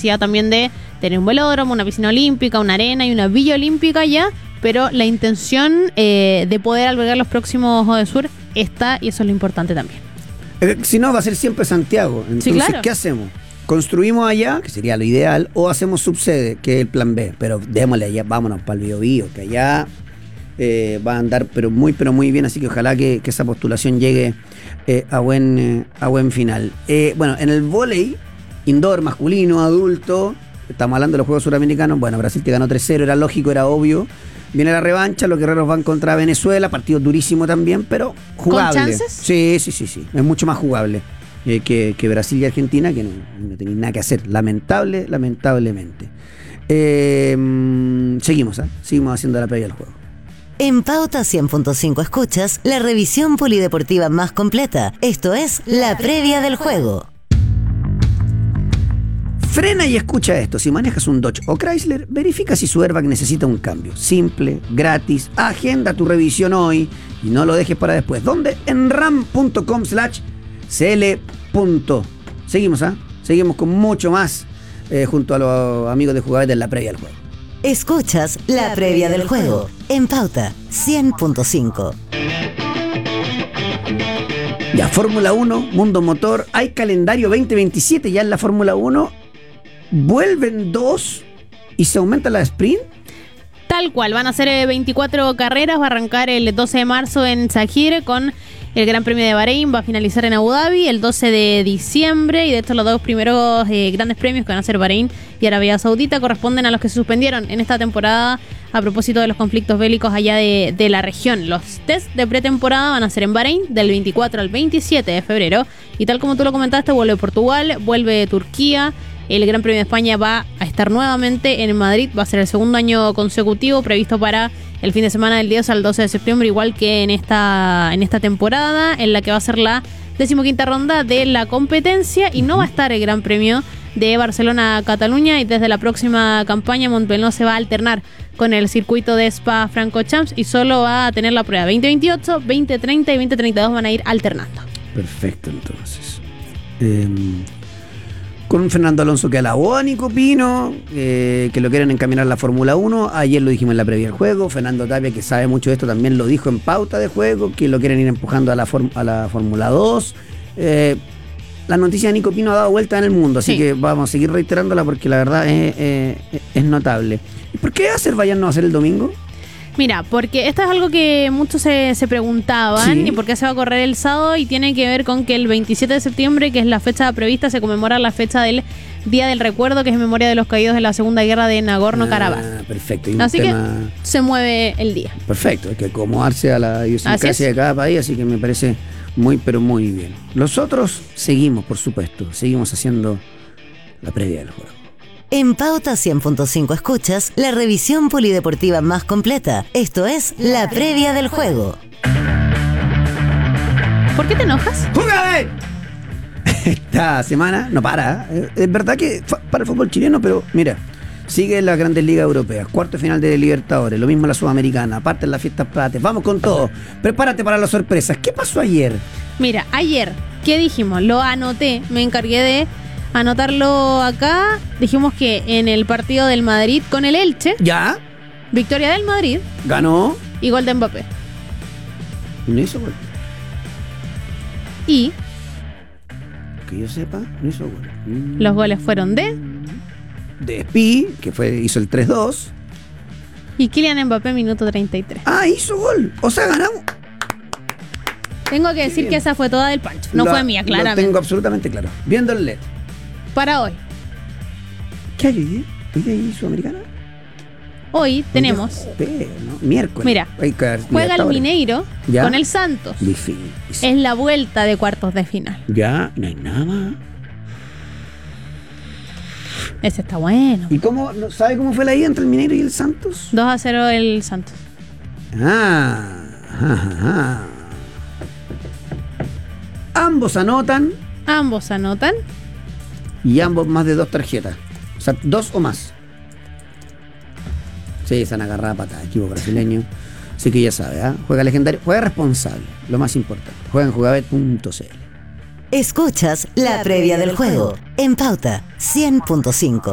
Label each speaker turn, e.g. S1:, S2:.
S1: capacidad también de tener un velódromo, una piscina olímpica, una arena y una villa olímpica ya, pero la intención de poder albergar los próximos Juegos del Sur está, y eso es lo importante también.
S2: Si no, va a ser siempre Santiago. Entonces,
S1: sí, claro.
S2: ¿Qué hacemos? ¿Construimos allá, que sería lo ideal, o hacemos subsede, que es el plan B? Pero démosle allá, vámonos para el Biobío, que allá va a andar pero muy bien, así que ojalá que esa postulación llegue a buen final. Bueno, en el vóley indoor masculino, adulto, estamos hablando de los Juegos Suramericanos. Bueno, Brasil te ganó 3-0, era lógico, era obvio. Viene la revancha, los guerreros van contra Venezuela, partido durísimo también, pero jugable.
S1: ¿Con chances?
S2: Sí, es mucho más jugable que Brasil y Argentina, que no tenéis nada que hacer, lamentablemente. Seguimos haciendo la previa del juego.
S3: En Pauta 100.5 escuchas la revisión polideportiva más completa. Esto es la previa del juego.
S2: Frena y escucha esto. Si manejas un Dodge o Chrysler, verifica si su airbag necesita un cambio. Simple, gratis. Agenda tu revisión hoy y no lo dejes para después. ¿Dónde? En ram.com/cl. Seguimos con mucho más junto a los amigos de Jugabet en la previa del juego.
S3: Escuchas la previa del juego en Pauta 100.5.
S2: Ya, Fórmula 1, Mundo Motor, hay calendario 2027 ya en la Fórmula 1. ¿Vuelven 2 y se aumenta la sprint?
S1: Tal cual, van a ser 24 carreras, va a arrancar el 12 de marzo en Sakhir con el Gran Premio de Bahrein, va a finalizar en Abu Dhabi el 12 de diciembre, y de estos los dos primeros grandes premios, que van a ser Bahrein y Arabia Saudita, corresponden a los que se suspendieron en esta temporada a propósito de los conflictos bélicos allá de la región. Los test de pretemporada van a ser en Bahrein del 24 al 27 de febrero, y tal como tú lo comentaste, vuelve Portugal, vuelve Turquía. El Gran Premio de España va a estar nuevamente en Madrid, va a ser el segundo año consecutivo, previsto para el fin de semana del 10 al 12 de septiembre, igual que en esta temporada, en la que va a ser la 15ª ronda de la competencia, y no va a estar el Gran Premio de Barcelona-Cataluña, y desde la próxima campaña Montmeló se va a alternar con el circuito de Spa-Francorchamps, y solo va a tener la prueba 2028, 2030 y 2032 van a ir alternando.
S2: Perfecto, entonces. Con Fernando Alonso que alabó a Nico Pino, que lo quieren encaminar a la Fórmula 1. Ayer lo dijimos en la previa del juego. Fernando Tapia, que sabe mucho de esto, también lo dijo en pauta de juego, que lo quieren ir empujando a la Fórmula 2. La noticia de Nico Pino ha dado vuelta en el mundo, así que vamos a seguir reiterándola porque la verdad es notable. ¿Y por qué Azerbaiyán no va a ser el domingo?
S1: Mira, porque esto es algo que muchos se preguntaban,
S2: sí.
S1: y por qué se va a correr el sábado, y tiene que ver con que el 27 de septiembre, que es la fecha prevista, se conmemora la fecha del Día del Recuerdo, que es en memoria de los caídos de la Segunda Guerra de Nagorno-Karabaj.
S2: Perfecto.
S1: Así que se mueve el día.
S2: Perfecto, hay que acomodarse a la idiosincrasia de cada país, así que me parece pero muy bien. Nosotros seguimos, por supuesto, seguimos haciendo la previa del juego.
S3: En Pauta 100.5 escuchas la revisión polideportiva más completa. Esto es la previa del juego.
S1: ¿Por qué te enojas?
S2: ¡Júgale! Esta semana no para. Es verdad que para el fútbol chileno, pero mira, sigue las grandes ligas europeas, cuarto final de Libertadores, lo mismo la Sudamericana, aparte en las fiestas patrias. Vamos con todo. Prepárate para las sorpresas. ¿Qué pasó ayer?
S1: Mira, ayer, ¿qué dijimos? Lo anoté, me encargué de anotarlo acá. Dijimos que en el partido del Madrid con el Elche,
S2: ¿Ya?
S1: victoria del Madrid,
S2: ¿Ganó?
S1: y gol de Mbappé.
S2: No hizo gol.
S1: Y
S2: Que yo sepa, no hizo gol.
S1: los goles fueron de
S2: Spi, que hizo el 3-2.
S1: y Kylian Mbappé, minuto 33.
S2: Ah, hizo gol. O sea, ganamos.
S1: Tengo que decir que esa fue toda del Pancho, no fue mía, claramente.
S2: Lo tengo absolutamente claro. Viendo el LED.
S1: Para hoy.
S2: ¿Qué hay hoy? ¿Hoy hay Sudamericana?
S1: Hoy tenemos,
S2: ¿no? Miércoles.
S1: mira, juega el Mineiro
S2: ¿Ya?
S1: con el Santos.
S2: Difícil.
S1: Es la vuelta de cuartos de final.
S2: Ya, no hay nada más.
S1: Ese está bueno.
S2: ¿Y sabe cómo fue la ida entre el Mineiro y el Santos?
S1: 2-0 el Santos.
S2: Ambos anotan
S1: Ambos anotan.
S2: y ambos más de 2 tarjetas. O sea, 2 o más. Sí, se han agarrado a patada, equipo brasileño. Así que ya sabe, juega legendario, juega responsable, lo más importante. Juega en jugabet.cl.
S3: Escuchas la previa del juego en Pauta 100.5.